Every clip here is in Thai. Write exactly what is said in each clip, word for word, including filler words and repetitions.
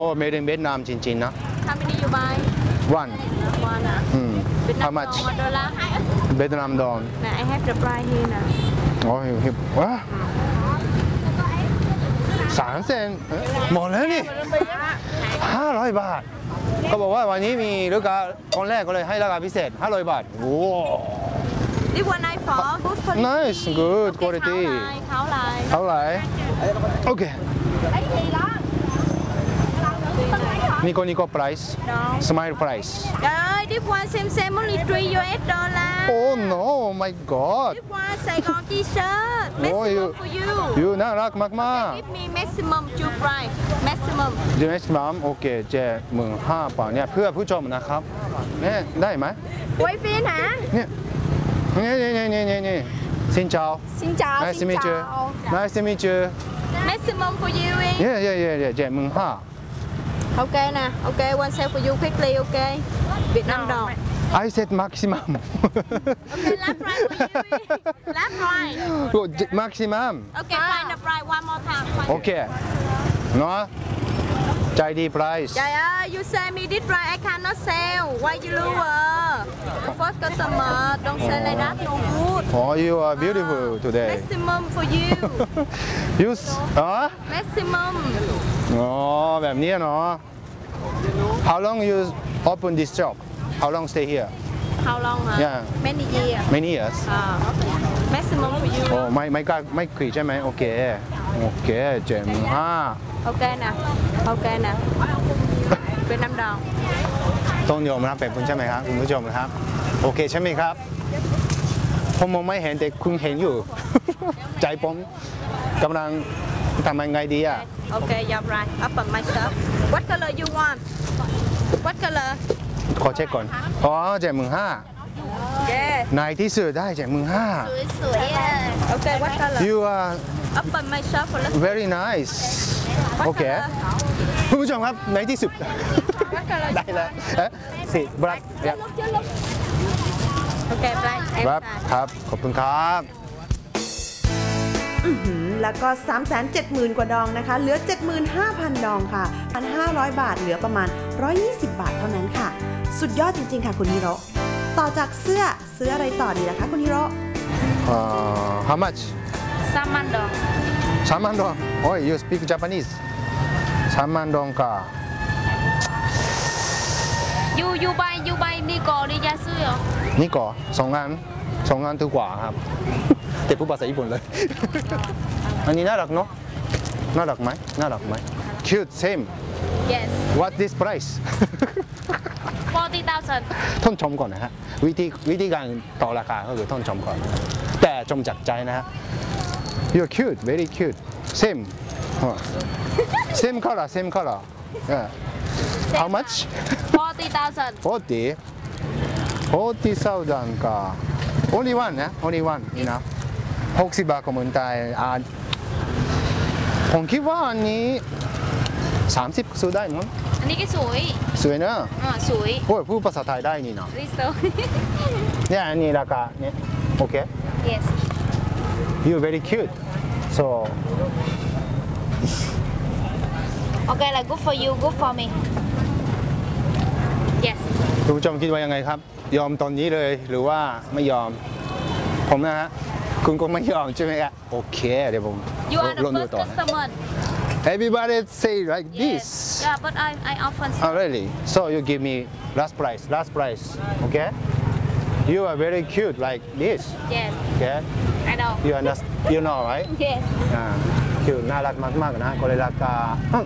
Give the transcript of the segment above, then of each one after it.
โอ้เมดินเวียดนามจริงๆนะทำเป็นยูบายวันวันอ่ะอืม how much ดอลลาร์เวียดนามดอนนะ I have the price here นะโอ้ยฮิบว้าสามเซนหมดแล้วนี่ห้าร้อยบาทเขาบอกว่าวันนี้มีลูกค้าคนแรกก็เลยให้ราคาพิเศษห้าร้อยบาทโอ้ This one I for good quality nice good quality เขาลายเท่าไหร่โอเคนี่ก็นี่ก็ price smile price เอ้ย this one same same only three U S dollar oh no my god this one ใส่กองที่เชิ้ต maximum for you you น่ารักมากมาก give me maximum two price maximum เจสมามโอเคเจ็ดหมื่นห้าบาทเนี่ยเพื่อผู้ชมนะครับเนี่ยได้ไหมไว้ฟินฮะเนี่ยนี่นี่นี่นี่นี่สินเจ้าสินเจ้า nice to meet you nice to meet you maximum for you เนี่ยเนี่ยเนี่ยเจ็ดหมื่นห้า ok nè ok one sale for you quickly ok Việt Nam đồng I said maximum ok last price for you last price maximum ok find the price one more time โอเคเนาะใจดี price trời ơi you say me this price I cannot sell why you lower first customer don't say like that no good oh you are beautiful today maximum for you you อ๋อ maximum อ๋อแบบนี้เนาะ how long you open this shop how long stay here how long hả yeah many years many years maximum for you โอ้ไม่ไม่กล้าไม่ขรีใช่ไหมโอเคโอเคเจ็ดหมื่นห้า ok nè ok nè Việt Nam đồng ต้องยอมรับแบบคุณใช่ไหมครับคุณผู้ชมครับโอเคใช่ไหมครับผมมองไม่เห็นแต่คุณเห็นอยู่ ใจผมกำลังทำยังไงดีอ่ะ ok you're right open myself what color you want what color ขอเช็คก่อนอ๋อเจ็ดหมื่นห้า yeah ในที่สุดได้เจ็ดหมื่นห้าสวยๆอ่ะ ok what color you are open myself for let's very nice โอเคคุณผู้ชมครับในที่สุด what color ได้แล้วสิบลัก ok black ครับครับขอบคุณครับแล้วก็ สามแสนเจ็ดหมื่น กว่าดองนะคะเหลือ เจ็ดหมื่นห้าพัน ดองค่ะ หนึ่งพันห้าร้อย บาทเหลือประมาณหนึ่งร้อยยี่สิบ บาทเท่านั้นค่ะสุดยอดจริงๆค่ะคุณฮิโร่ต่อจากเสื้อซื้ออะไรต่อดีล่ะคะคุณฮิโร่ how much สามพันดองสามพันดองโอ้ย you speak Japanese สามพันดองค่ะยูยูใบยูใบนี่ก่อนนี่จะซื้อเหรอนี่ก่อสองงานสองงานถูกกว่าครับ แต่พูดภาษาญี่ปุ่นเลย อันนี้น่ารักเนาะน่ารักไหมน่ารักไหม cute same yes what this price forty thousand ท่านชมก่อนนะฮะวิธีวิธีการต่อราคาก็คือท่านชมก่อนแต่ชมจากใจนะฮะ you're cute very cute same same color same color yeah. how much forty thousand forty forty thousand か only one นะ only one นี่นะหกสิบบาทของเมืองไทยอ่าผมคิดว่าอันนี้สามสิบซื้อได้มั้งอันนี้ก็สวยสวยนะอ๋อสวยโอ้ยพูดภาษาไทยได้นี่นะริสโตเนี่ยอันนี้ราคาเนี่ยโอเค yes you very cute so okay like good for you good for me yes คุณผู้ชมคิดว่ายังไงครับยอมตอนนี้เลยหรือว่าไม่ยอมผมนะฮะคุณก็ไม่ยอมใช่ไหมครับโอเคเดี๋ยวผม you are the first customer everybody say like this yeah but I I often oh really so you give me last price last price okay you are very cute like this yes okay I know you understand you know right yes อ่า cute น่ารักมากๆนะก็เลยราคา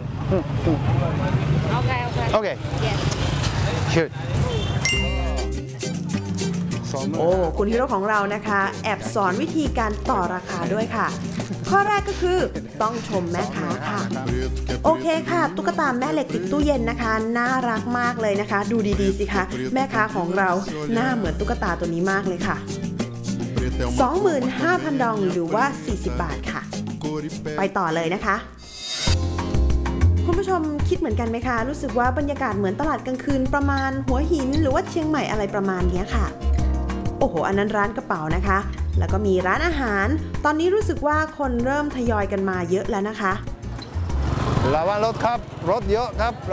okay okay โอเค yes cute โอ้คุณฮิโร่ของเรานะคะแอบสอนวิธีการต่อราคาด้วยค่ะข้อแรกก็คือต้องชมแม่ค้าค่ะโอเคค่ะตุ๊กตาแม่เหล็กติดตู้เย็นนะคะน่ารักมากเลยนะคะดูดีๆสิคะแม่ค้าของเราหน้าเหมือนตุ๊กตาตัวนี้มากเลยค่ะ สองหมื่นห้าพัน ดองหรือว่าสี่สิบบาทค่ะไปต่อเลยนะคะคุณผู้ชมคิดเหมือนกันไหมคะรู้สึกว่าบรรยากาศเหมือนตลาดกลางคืนประมาณหัวหินหรือว่าเชียงใหม่อะไรประมาณนี้ค่ะโอ้โหอันนั้นร้านกระเป๋านะคะแล้วก็มีร้านอาหารตอนนี้รู้สึกว่าคนเริ่มทยอยกันมาเยอะแล้วนะคะระวังรถครับรถเยอะครับ